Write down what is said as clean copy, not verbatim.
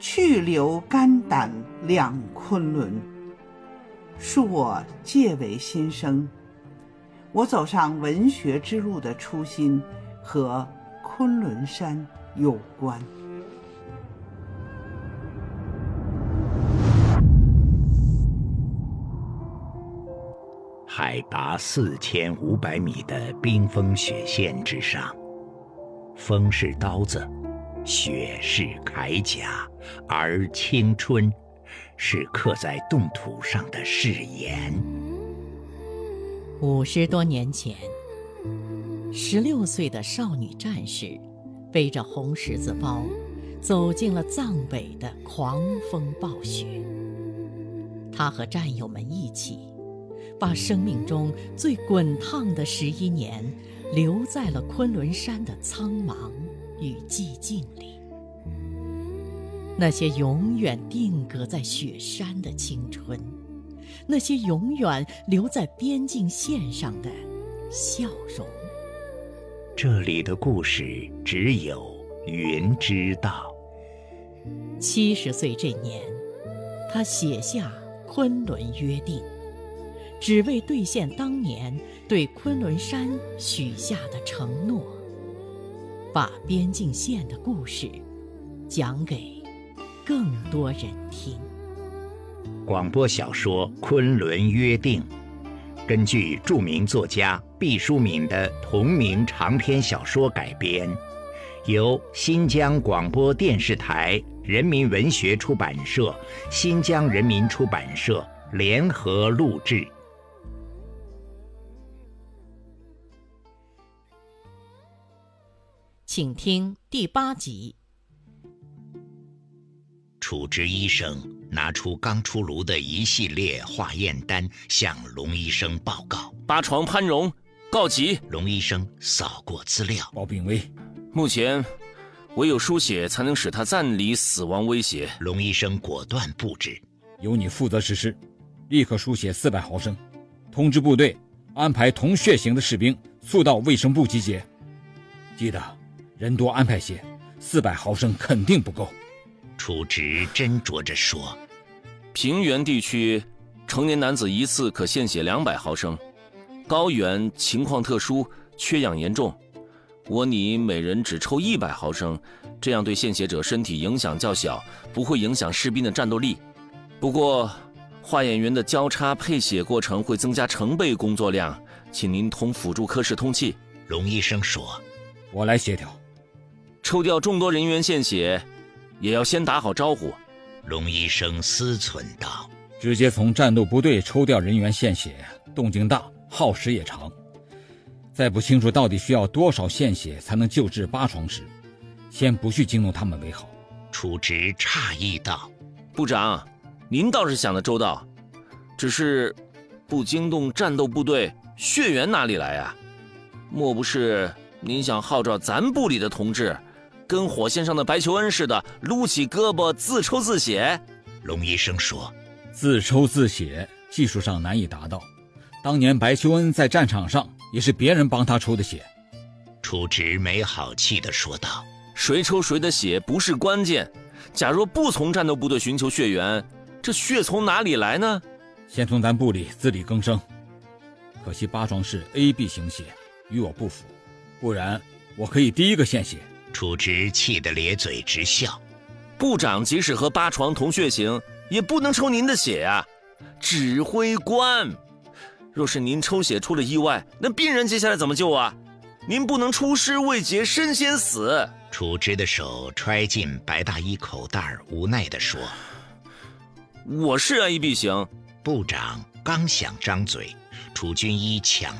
去留肝胆两昆仑。恕我介为新生，我走上文学之路的初心和昆仑山有关。 海拔4500米的冰封雪线之上，风是刀子，雪是铠甲，而青春是刻在冻土上的誓言。 50多年前，16岁的少女战士背着红十字包，走进了藏北的狂风暴雪。她和战友们一起，把生命中最滚烫的11年留在了昆仑山的苍茫与寂静里。那些永远定格在雪山的青春，那些永远留在边境线上的笑容。 这里的故事只有云知道。 70岁这年，他写下《昆仑约定》，只为兑现当年对昆仑山许下的承诺，把边境线的故事讲给更多人听。 广播小说《昆仑约定》根据著名作家毕淑敏的同名长篇小说改编，由新疆广播电视台、人民文学出版社、新疆人民出版社联合录制。 请听第8集。 主治医生拿出刚出炉的一系列化验单，向龙医生报告。 八床潘荣告急。 龙医生扫过资料， 报病危， 目前唯有输血才能使他暂离死亡威胁。 龙医生果断布置， 由你负责实施，立刻输血400毫升，通知部队安排同血型的士兵速到卫生部集结。记得人多安排些，400毫升肯定不够。 处职斟酌着说， 平原地区成年男子一次可献血200毫升，高原情况特殊，缺氧严重，我拟每人只抽100毫升，这样对献血者身体影响较小，不会影响士兵的战斗力。不过化验员的交叉配血过程会增加成倍工作量，请您同辅助科室通气。 龙医生说， 我来协调。 抽调众多人员献血也要先打好招呼。 龙医生思忖道， 直接从战斗部队抽调人员献血，动静大，耗时也长。在不清楚到底需要多少献血才能救治八床时，先不去惊动他们为好。 处职诧异道， 部长，您倒是想得周到，只是不惊动战斗部队，血源哪里来啊？莫不是您想号召咱部里的同志跟火线上的白求恩似的，撸起胳膊自抽自血？ 龙医生说， 自抽自血技术上难以达到，当年白求恩在战场上也是别人帮他抽的血。 处职没好气地说道， 谁抽谁的血不是关键，假若不从战斗部队寻求血源，这血从哪里来呢？ 先从咱部里自力更生。可惜八床是 AB 型血，与我不符，不然我可以第一个献血。 处职气得咧嘴直笑， 部长即使和八床同血型，也不能抽您的血啊！指挥官，若是您抽血出了意外，那病人接下来怎么救啊？您不能出师未捷身先死。 处职的手揣进白大衣口袋，无奈地说， 我是 AB 型。 部长刚想张嘴，楚军医抢